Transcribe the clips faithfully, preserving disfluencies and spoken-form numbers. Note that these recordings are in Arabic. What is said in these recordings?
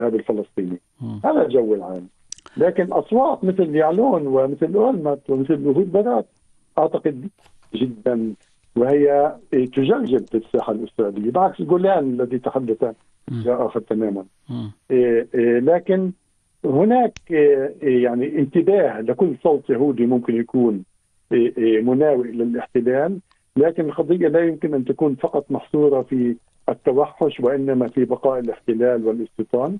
هذا الفلسطيني. هذا الجو العام. لكن أصوات مثل يعلون ومثل أولمرت ومثل وهود بارات أعتقد جدا وهي تجلجل في الساحة الإسرائيلية، بعكس جولان الذي تحدث جاء آخر تماما. لكن هناك يعني انتباه لكل صوت يهودي ممكن يكون مناوئ للاحتلال، لكن القضية لا يمكن أن تكون فقط محصورة في التوحش وإنما في بقاء الاحتلال والاستيطان.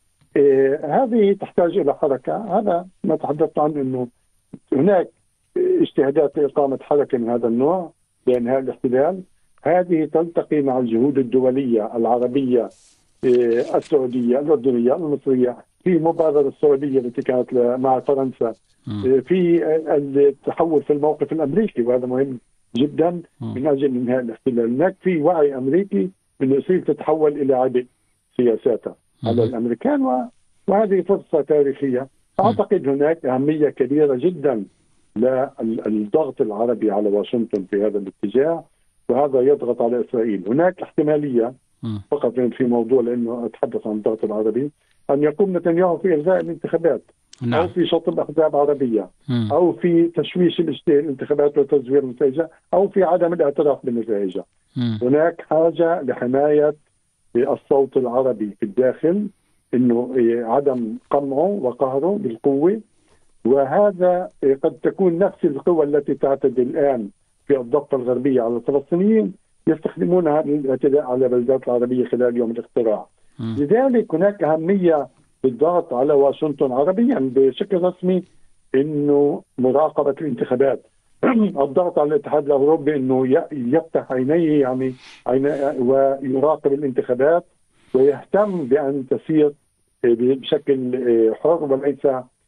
هذه تحتاج إلى حركة. هذا ما تحدثت عنه، أنه هناك اجتهادات لإقامة حركة من هذا النوع لإنهاء الاحتلال. هذه تلتقي مع الجهود الدولية العربية السعودية الأردنية المصرية، في مبادرة السعودية التي كانت مع فرنسا، في التحول في الموقف الأمريكي، وهذا مهم جدا من أجل إنهاء الاحتلال. هناك في وعي أمريكي أن إسرائيل تتحول إلى عبء سياساتها على الأمريكان، وهذه فرصة تاريخية. أعتقد هناك أهمية كبيرة جدا للضغط العربي على واشنطن في هذا الاتجاه، وهذا يضغط على إسرائيل. هناك احتمالية فقط في موضوع، لأنه أتحدث عن الضغط العربي، أن يقوم نتنياهو في إلغاء الانتخابات، نعم. أو في شطب أحزاب عربية، م. أو في تشويش الانتخابات وتزوير النتائج، أو في عدم الاعتراف بالنتائج. هناك حاجة لحماية الصوت العربي في الداخل، إنه عدم قمعه وقهره بالقوة. وهذا قد تكون نفس القوى التي تعتدي الآن في الضفة الغربية على الفلسطينيين يستخدمونها للاعتداء على البلدات العربية خلال يوم الاختراع. م. لذلك هناك أهمية بالضغط على واشنطن عربيا بشكل رسمي، إنه مراقبة الانتخابات، الضغط على الاتحاد الأوروبي إنه يفتح عينيه يعني عينيه ويراقب الانتخابات ويهتم بأن تسير بشكل حر وليس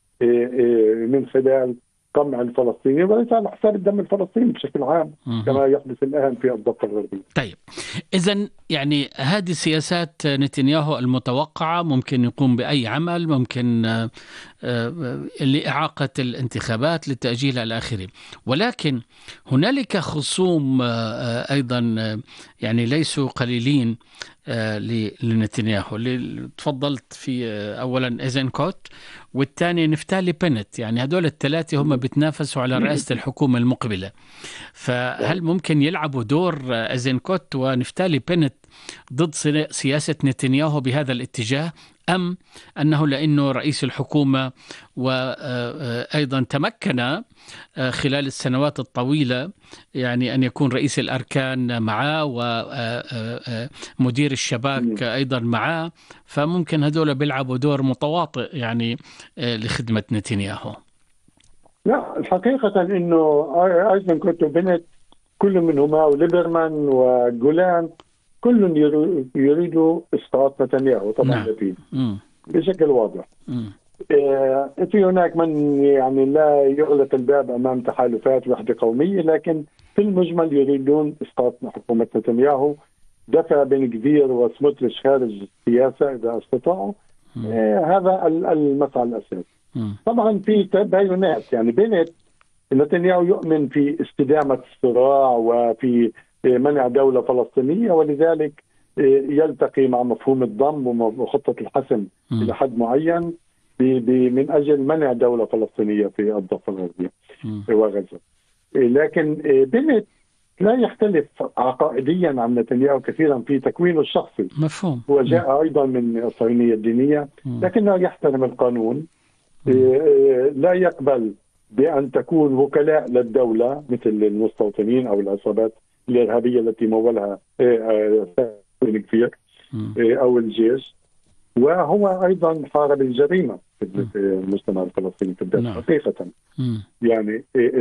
من خلال قمع الفلسطيني وليس على حساب الدم الفلسطيني بشكل عام كما يحدث الآن في الضفة الغربية. طيب، إذن يعني هذه سياسات نتنياهو المتوقعة، ممكن يقوم بأي عمل، ممكن لإعاقة الانتخابات لتأجيلها إلى آخره. ولكن هنالك خصوم أيضا يعني ليسوا قليلين لنتنياهو، اللي تفضلت في أولا إيزنكوت والثاني نفتالي بنت. يعني هدول الثلاثة هم بيتنافسوا على رئاسة الحكومة المقبلة. فهل ممكن يلعبوا دور إيزنكوت ونفتالي بنت ضد سياسة نتنياهو بهذا الاتجاه، أم أنه لأنه رئيس الحكومة وأيضا تمكن خلال السنوات الطويلة يعني أن يكون رئيس الأركان معه ومدير الشباك أيضا معه، فممكن هذول بيلعبوا دور متواطئ يعني لخدمة نتنياهو؟ لا، الحقيقة إنه إيزنكوت وبنت كل منهما وليبرمان وجولان كل يريدوا إسقاط نتنياهو طبعا. نعم. بشكل واضح. آه في هناك من يعني لا يغلق الباب أمام تحالفات وحدة قومية، لكن في المجمل يريدون إسقاط حكومة نتنياهو، دفع بن كبير وسموتريتش خارج السياسة إذا استطاعوا. آه هذا المسعى الأساسي. طبعا في تباينات، يعني بنت نتنياهو يؤمن في استدامة الصراع وفي منع دولة فلسطينية، ولذلك يلتقي مع مفهوم الضم وخطة الحسم م. إلى حد معين من أجل منع دولة فلسطينية في الضفة الغربية وغزة. لكن بنت لا يختلف عقائديا عن نتنياهو كثيرا في تكوينه الشخصي. مفهوم. هو جاء أيضا من الصهيونية الدينية، لكنه يحترم القانون، م. لا يقبل بأن تكون وكلاء للدولة مثل المستوطنين أو العصابات الإرهابية التي مولها كثير أو الجيش. وهو أيضا حارب الجريمة في المجتمع الفلسطيني في الدولة حقيقة. يعني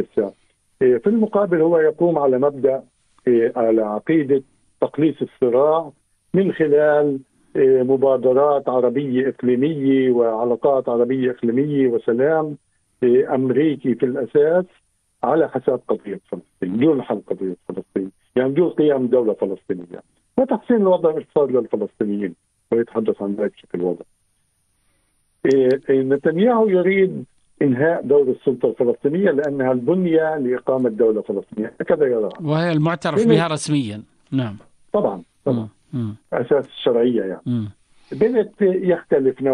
في المقابل هو يقوم على مبدأ على عقيدة تقليص الصراع من خلال مبادرات عربية إقليمية وعلاقات عربية إقليمية وسلام أمريكي في الأساس على حساب قضية فلسطين، دون حل قضية فلسطين، يعني دون قيام دولة فلسطينية وتحسين الوضع الاقتصادي للفلسطينيين، ويتحدث عن ذلك بشكل واضح. نتنياهو يريد إنهاء دور السلطة الفلسطينية لأنها البنية لإقامة دولة فلسطينية، هكذا يراها، وهي المعترف بها رسميا. نعم، طبعا طبعا م. م. أساس الشرعية يعني. م. بنت يختلف